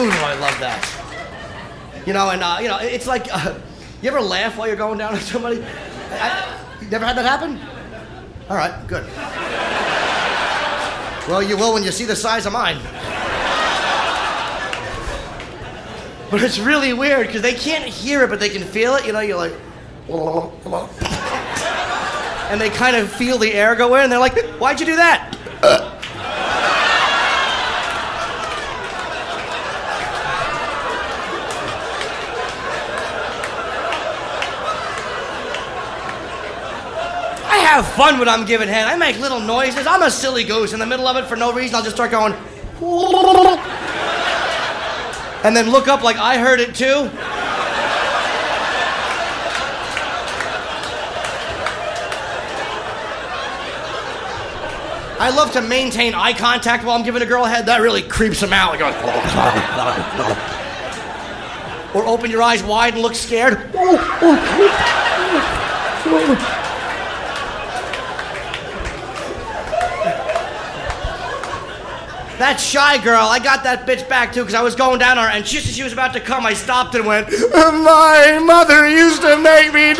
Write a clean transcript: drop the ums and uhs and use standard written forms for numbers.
I love that. You know, and it's like, you ever laugh while you're going down on somebody? You never had that happen? All right, good. Well, you will when you see the size of mine. But it's really weird because they can't hear it, but they can feel it. You know, you're like, and they kind of feel the air go in, and they're like, why'd you do that? I have fun when I'm giving head. I make little noises. I'm a silly goose. In the middle of it, for no reason, I'll just start going, and then look up like I heard it too. I love to maintain eye contact while I'm giving a girl a head. That really creeps them out. Or open your eyes wide and look scared. That shy girl, I got that bitch back too because I was going down her, and just as she was about to come, I stopped and went, my mother used to make me